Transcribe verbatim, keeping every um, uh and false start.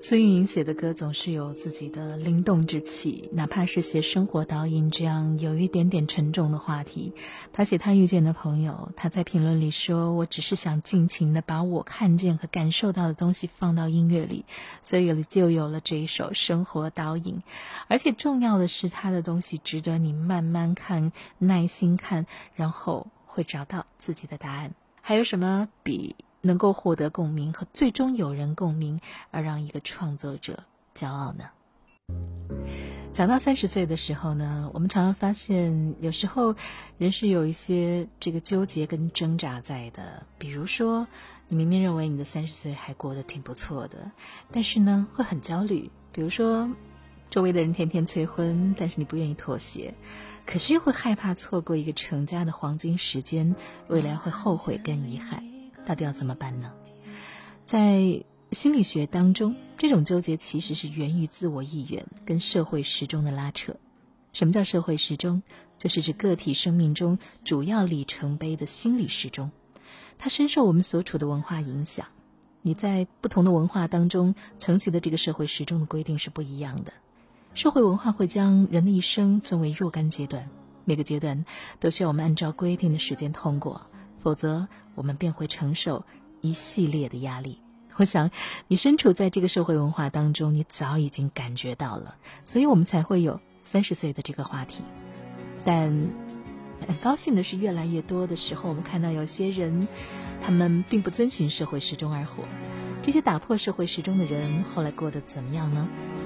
崔莹写的歌总是有自己的灵动之气，哪怕是写生活导引这样有一点点沉重的话题，他写他遇见的朋友，他在评论里说，我只是想尽情的把我看见和感受到的东西放到音乐里，所以就有了这一首生活导引。而且重要的是，他的东西值得你慢慢看，耐心看，然后会找到自己的答案。还有什么比能够获得共鸣和最终有人共鸣而让一个创作者骄傲呢？讲到三十岁的时候呢，我们常常发现有时候人是有一些这个纠结跟挣扎在的。比如说你明明认为你的三十岁还过得挺不错的，但是呢会很焦虑。比如说周围的人天天催婚，但是你不愿意妥协，可是又会害怕错过一个成家的黄金时间，未来会后悔跟遗憾，到底要怎么办呢？在心理学当中，这种纠结其实是源于自我意愿跟社会时钟的拉扯。什么叫社会时钟？就是指个体生命中主要里程碑的心理时钟，它深受我们所处的文化影响。你在不同的文化当中承袭的这个社会时钟的规定是不一样的。社会文化会将人的一生分为若干阶段，每个阶段都需要我们按照规定的时间通过，否则我们便会承受一系列的压力。我想你身处在这个社会文化当中，你早已经感觉到了，所以我们才会有三十岁的这个话题。但很高兴的是，越来越多的时候我们看到有些人他们并不遵循社会时钟而活。这些打破社会时钟的人后来过得怎么样呢？